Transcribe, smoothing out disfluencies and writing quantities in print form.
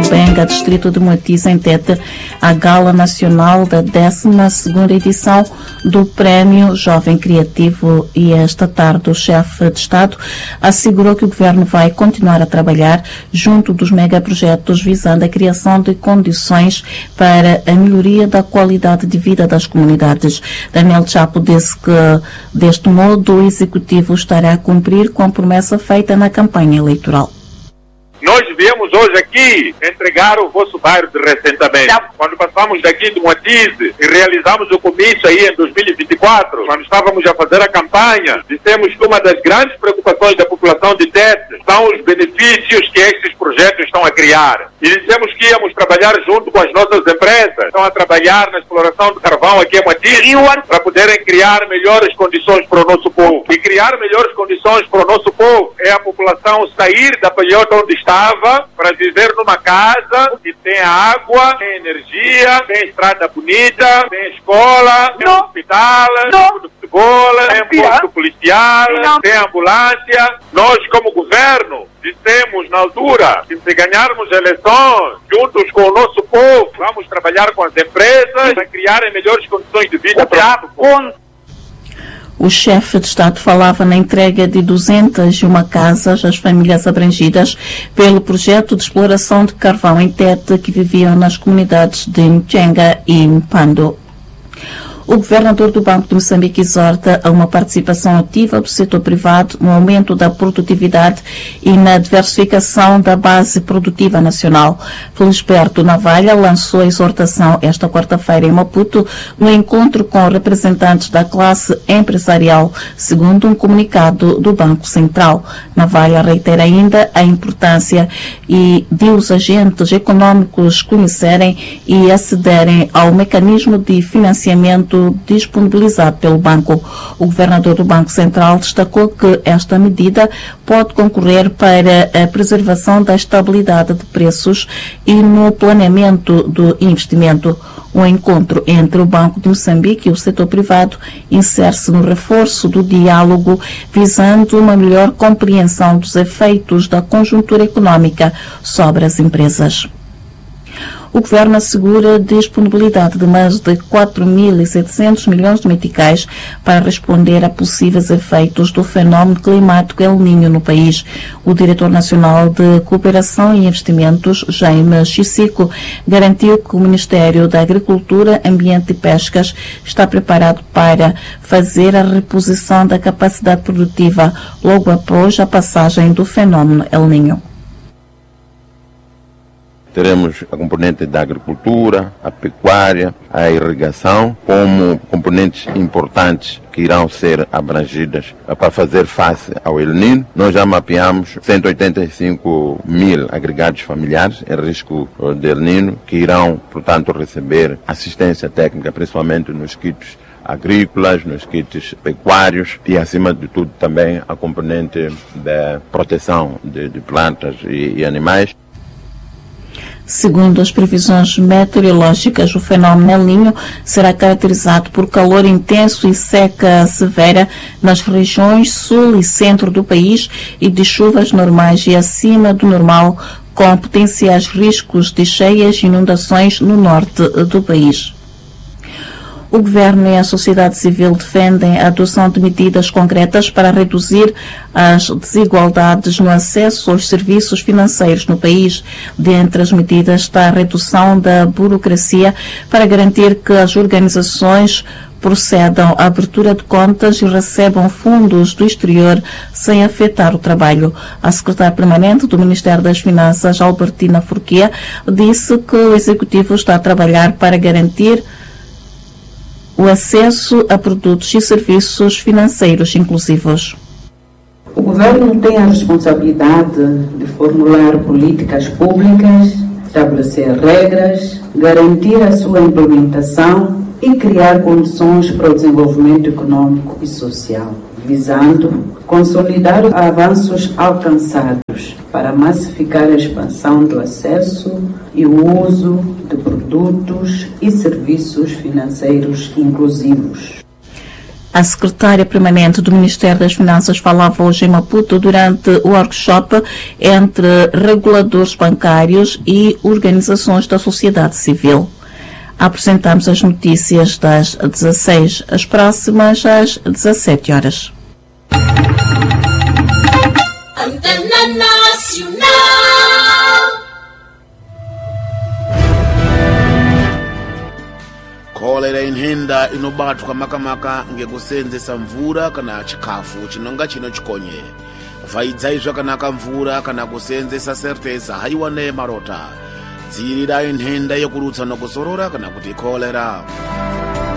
Benga, distrito de Moatize, em Tete, a gala nacional da 12ª edição do Prémio Jovem Criativo, e esta tarde o chefe de Estado assegurou que o governo vai continuar a trabalhar junto dos megaprojetos visando a criação de condições para a melhoria da qualidade de vida das comunidades. Daniel Chapo disse que, deste modo, o Executivo estará a cumprir com a promessa feita na campanha eleitoral. Nós viemos hoje aqui entregar o vosso bairro de reassentamento. Quando passamos daqui de Moatize e realizamos o comício aí em 2024, quando estávamos a fazer a campanha, dissemos que uma das grandes preocupações da população de Tete são os benefícios que estes projetos estão a criar. E dissemos que íamos trabalhar junto com as nossas empresas, estão a trabalhar na exploração de carvão aqui em Moatize, para poderem criar melhores condições para o nosso povo. E criar melhores condições para o nosso povo é a população sair da palhota onde estava para viver numa casa que tem água, tem energia, tem estrada bonita, tem escola, tem hospital, tem de futebol, tem posto policial, tem ambulância. Nós, como governo, dissemos na altura que se ganharmos eleições juntos com o nosso povo, vamos trabalhar com as empresas para criarem melhores condições de vida para o povo. O chefe de Estado falava na entrega de 201 casas às famílias abrangidas pelo projeto de exploração de carvão em Tete, que viviam nas comunidades de Mchenga e Mpando. O governador do Banco de Moçambique exorta a uma participação ativa do setor privado no aumento da produtividade e na diversificação da base produtiva nacional. Felisberto Navalha lançou a exortação esta quarta-feira em Maputo, no encontro com representantes da classe empresarial, segundo um comunicado do Banco Central. Navalha reitera ainda a importância de os agentes econômicos conhecerem e acederem ao mecanismo de financiamento disponibilizado pelo banco. O governador do Banco Central destacou que esta medida pode concorrer para a preservação da estabilidade de preços e no planeamento do investimento. O encontro entre o Banco de Moçambique e o setor privado insere-se no reforço do diálogo visando uma melhor compreensão dos efeitos da conjuntura econômica sobre as empresas. O Governo assegura a disponibilidade de mais de 4.700 milhões de meticais para responder a possíveis efeitos do fenómeno climático El Niño no país. O Diretor Nacional de Cooperação e Investimentos, Jaime Chissico, garantiu que o Ministério da Agricultura, Ambiente e Pescas está preparado para fazer a reposição da capacidade produtiva logo após a passagem do fenómeno El Niño. Teremos a componente da agricultura, a pecuária, a irrigação, como componentes importantes que irão ser abrangidas para fazer face ao El Niño. Nós já mapeamos 185 mil agregados familiares em risco de El Niño, que irão, portanto, receber assistência técnica, principalmente nos kits agrícolas, nos kits pecuários e, acima de tudo, também a componente da proteção de plantas e animais. Segundo as previsões meteorológicas, o fenómeno El Niño será caracterizado por calor intenso e seca severa nas regiões sul e centro do país e de chuvas normais e acima do normal, com potenciais riscos de cheias e inundações no norte do país. O Governo e a sociedade civil defendem a adoção de medidas concretas para reduzir as desigualdades no acesso aos serviços financeiros no país. Dentre as medidas está a redução da burocracia para garantir que as organizações procedam à abertura de contas e recebam fundos do exterior sem afetar o trabalho. A secretária permanente do Ministério das Finanças, Albertina Forquia, disse que o Executivo está a trabalhar para garantir o acesso a produtos e serviços financeiros inclusivos. O Governo tem a responsabilidade de formular políticas públicas, estabelecer regras, garantir a sua implementação e criar condições para o desenvolvimento econômico e social, visando consolidar os avanços alcançados para massificar a expansão do acesso e o uso de produtos e serviços financeiros inclusivos. A secretária permanente do Ministério das Finanças falava hoje em Maputo durante o workshop entre reguladores bancários e organizações da sociedade civil. Apresentamos as notícias das 16, as próximas às 17 horas. Antena Nacional. Kolera inhenda inobatwa makamaka ngekusenzesa mvura kana chikafu chinonga chino chikonye. Vaidzai zvakanaka mvura kana kusenzesa serteza haiwane marota. Dzirira inhenda yokurutsa nokusorora kana kuti kolera.